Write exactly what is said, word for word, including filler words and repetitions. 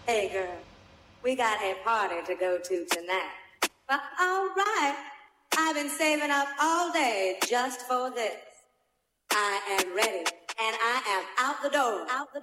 Hey girl, we got a party to go to tonight. But alright, I've been saving up all day just for this. I am ready, and I am out the door. Out the